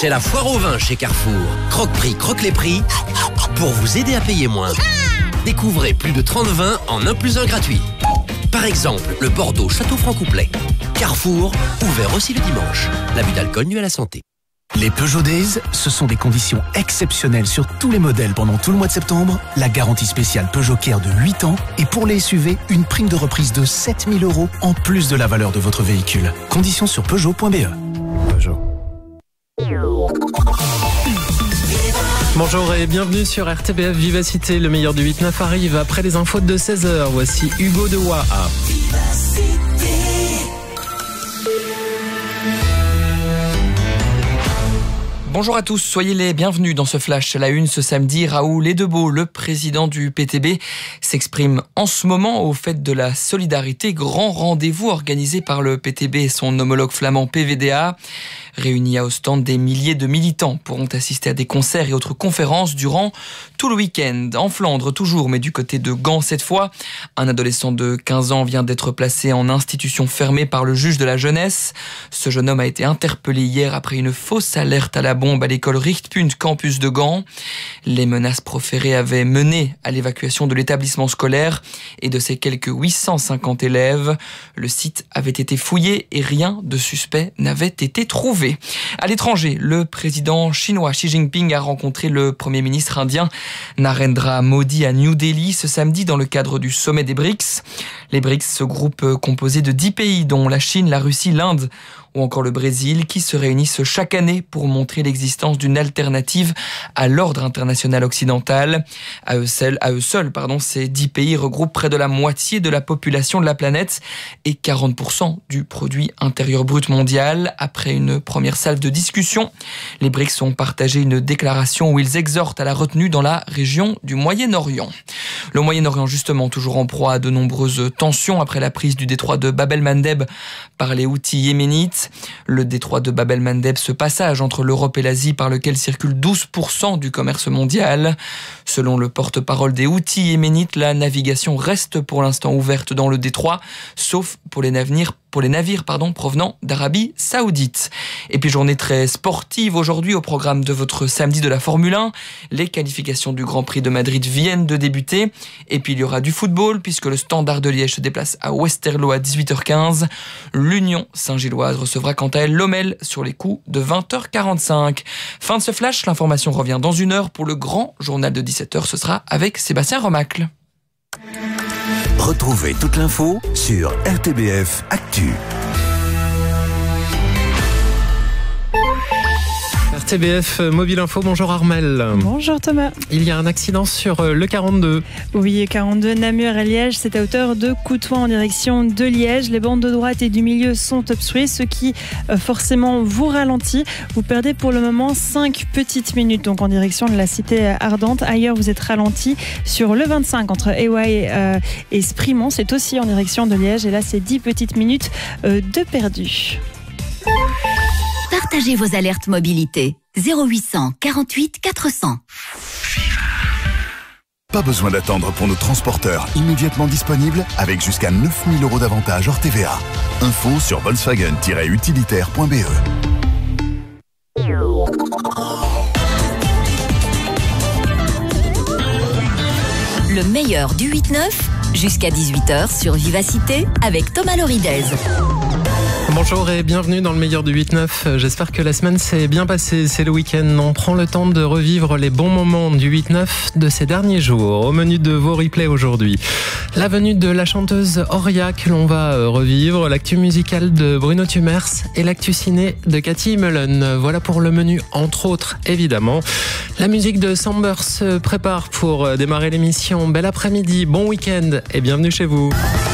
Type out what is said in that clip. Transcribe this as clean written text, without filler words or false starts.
C'est la foire au vin chez Carrefour. Croque-prix, croque les prix pour vous aider à payer moins. Découvrez plus de 30 vins en 1 + 1 gratuit. Par exemple, le Bordeaux Château Franc-Couplet. Carrefour, ouvert aussi le dimanche. L'abus d'alcool nuit à la santé. Les Peugeot Days, ce sont des conditions exceptionnelles sur tous les modèles pendant tout le mois de septembre. La garantie spéciale Peugeot Care de 8 ans et pour les SUV, une prime de reprise de 7 000 € en plus de la valeur de votre véhicule. Conditions sur Peugeot.be. Peugeot. Bonjour et bienvenue sur RTBF Vivacité. Le meilleur du 8-9 arrive après les infos de 16h. Voici Hugo de Waha. Bonjour à tous, soyez les bienvenus dans ce flash. À la une ce samedi, Raoul Edebeau, le président du PTB, s'exprime en ce moment aux fêtes de la solidarité. Grand rendez-vous organisé par le PTB et son homologue flamand PVDA. Réunis à Ostende, des milliers de militants pourront assister à des concerts et autres conférences durant tout le week-end. En Flandre toujours, mais du côté de Gand cette fois. Un adolescent de 15 ans vient d'être placé en institution fermée par le juge de la jeunesse. Ce jeune homme a été interpellé hier après une fausse alerte à la bombe à l'école Richtpunt campus de Gand. Les menaces proférées avaient mené à l'évacuation de l'établissement scolaire et de ses quelques 850 élèves. Le site avait été fouillé et rien de suspect n'avait été trouvé. À l'étranger, le président chinois Xi Jinping a rencontré le premier ministre indien Narendra Modi à New Delhi ce samedi dans le cadre du sommet des BRICS. Les BRICS, ce groupe composé de 10 pays dont la Chine, la Russie, l'Inde ou encore le Brésil, qui se réunissent chaque année pour montrer l'existence d'une alternative à l'ordre international occidental. À eux seuls, ces 10 pays regroupent près de la moitié de la population de la planète et 40% du produit intérieur brut mondial. Après une première salve de discussion, les BRICS ont partagé une déclaration où ils exhortent à la retenue dans la région du Moyen-Orient. Le Moyen-Orient, justement, toujours en proie à de nombreuses tensions après la prise du détroit de Bab el-Mandeb par les Houthis yéménites. Le détroit de Bab el-Mandeb, ce passage entre l'Europe et l'Asie par lequel circule 12% du commerce mondial. Selon le porte-parole des Houthis yéménites, la navigation reste pour l'instant ouverte dans le détroit, sauf pour les navires provenant d'Arabie Saoudite. Et puis journée très sportive aujourd'hui au programme de votre samedi de la Formule 1. Les qualifications du Grand Prix de Madrid viennent de débuter. Et puis il y aura du football puisque le Standard de Liège se déplace à Westerlo à 18h15. L'Union Saint-Gilloise recevra quant à elle Lommel sur les coups de 20h45. Fin de ce flash, l'information revient dans 1 heure pour le grand journal de 17h. Ce sera avec Sébastien Remacle. Retrouvez toute l'info sur RTBF Actu. RTBF Mobile Info, bonjour Armel. Bonjour Thomas. Il y a un accident sur le 42. Oui, 42 Namur à Liège, c'est à hauteur de Coutouin en direction de Liège. Les bandes de droite et du milieu sont obstruées, ce qui forcément vous ralentit. Vous perdez pour le moment 5 petites minutes donc en direction de la cité ardente. Ailleurs, vous êtes ralenti sur le 25 entre Éouaille et Sprimont. C'est aussi en direction de Liège et là, c'est 10 petites minutes de perdu. Partagez vos alertes mobilité. 0800 48 400. Pas besoin d'attendre pour nos transporteurs immédiatement disponibles avec jusqu'à 9 000 € d'avantages hors TVA. Info sur Volkswagen-utilitaire.be. Le meilleur du 8-9 jusqu'à 18h sur Vivacité avec Thomas Loridez. Bonjour et bienvenue dans le meilleur du 8-9. J'espère que la semaine s'est bien passée, c'est le week-end. On prend le temps de revivre les bons moments du 8-9 de ces derniers jours. Au menu de vos replays aujourd'hui, la venue de la chanteuse Auria que l'on va revivre, l'actu musicale de Bruno Tumers et l'actu ciné de Cathy Mullen. Voilà pour le menu, entre autres, évidemment. La musique de Samber se prépare pour démarrer l'émission. Bel après-midi, bon week-end et bienvenue chez vous.